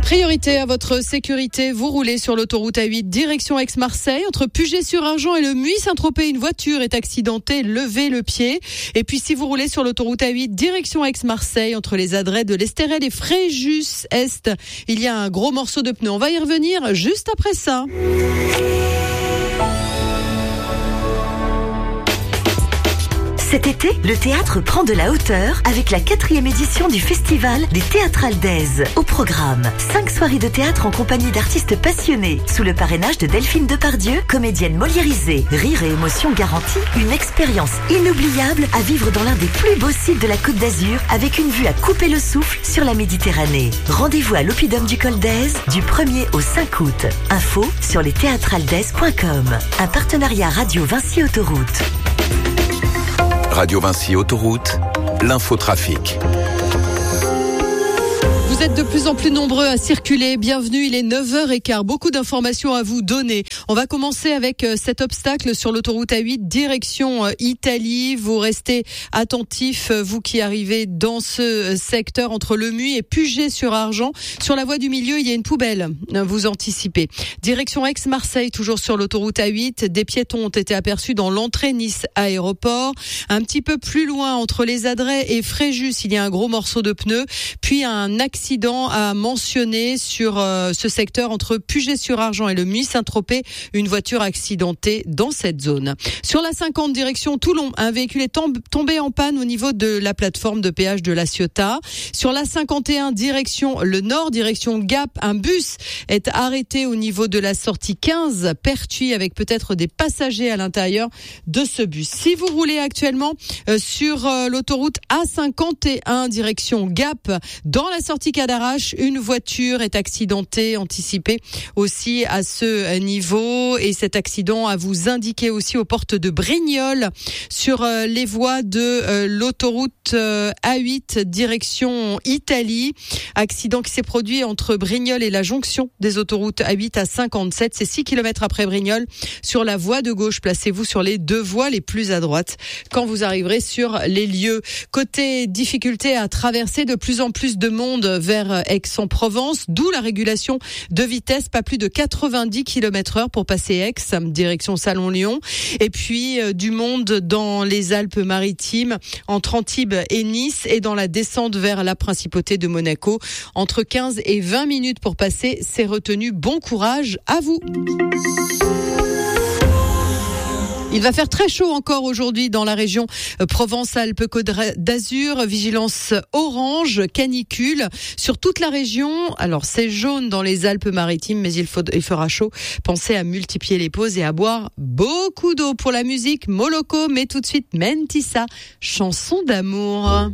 Priorité à votre sécurité, vous roulez sur l'autoroute A8 direction Aix-Marseille. Entre Puget-sur-Argent et le Muy-Saint-Tropez, une voiture est accidentée, levez le pied. Et puis si vous roulez sur l'autoroute A8 direction Aix-Marseille, entre les adrets de l'Estérel et Fréjus-Est, il y a un gros morceau de pneu. On va y revenir juste après ça. Cet été, le théâtre prend de la hauteur avec la 4e édition du Festival des Théâtrales d'Aise. Au programme, 5 soirées de théâtre en compagnie d'artistes passionnés. Sous le parrainage de Delphine Depardieu, comédienne moliérisée. Rire et émotion garantie, une expérience inoubliable à vivre dans l'un des plus beaux sites de la Côte d'Azur avec une vue à couper le souffle sur la Méditerranée. Rendez-vous à l'Oppidum du Col d'Aise du 1er au 5 août. Info sur lestheatraldaises.com. Un partenariat Radio Vinci Autoroute. Radio Vinci Autoroute, l'infotrafic. Vous êtes de plus en plus nombreux à circuler. Bienvenue, il est 9h15. Beaucoup d'informations à vous donner. On va commencer avec cet obstacle sur l'autoroute A8 direction Italie. Vous restez attentifs, vous qui arrivez dans ce secteur entre le Muy et Puget-sur-Argent. Sur la voie du milieu, il y a une poubelle. Vous anticipez. Direction Aix-Marseille, toujours sur l'autoroute A8. Des piétons ont été aperçus dans l'entrée Nice Aéroport. Un petit peu plus loin, entre les adrets et Fréjus, il y a un gros morceau de pneu. Puis un accident à mentionner sur ce secteur entre Puget-sur-Argent et le Muy-Saint-Tropez, une voiture accidentée dans cette zone. Sur la 50 direction Toulon, un véhicule est tombé en panne au niveau de la plateforme de péage de La Ciotat. Sur la 51 direction le nord, direction Gap, un bus est arrêté au niveau de la sortie 15 Pertuis avec peut-être des passagers à l'intérieur de ce bus. Si vous roulez actuellement sur l'autoroute A51 direction Gap, dans la sortie Cadarache, une voiture est accidentée, anticipée aussi à ce niveau, et cet accident à vous indiquer aussi aux portes de Brignoles sur les voies de l'autoroute A8 direction Italie. Accident qui s'est produit entre Brignoles et la jonction des autoroutes A8 à 57, c'est 6 km après Brignoles. Sur la voie de gauche, placez-vous sur les 2 voies les plus à droite quand vous arriverez sur les lieux. Côté difficulté à traverser, de plus en plus de monde vers Aix-en-Provence, d'où la régulation de vitesse, pas plus de 90 km/h pour passer Aix, direction Salon-Lyon. Et puis du monde dans les Alpes-Maritimes, entre Antibes et Nice, et dans la descente vers la principauté de Monaco. Entre 15 et 20 minutes pour passer ces retenues. Bon courage à vous. Il va faire très chaud encore aujourd'hui dans la région Provence-Alpes-Côte d'Azur. Vigilance orange, canicule sur toute la région. Alors c'est jaune dans les Alpes-Maritimes, mais il fera chaud. Pensez à multiplier les pauses et à boire beaucoup d'eau. Pour la musique, Moloko, mais tout de suite Mentissa, chanson d'amour.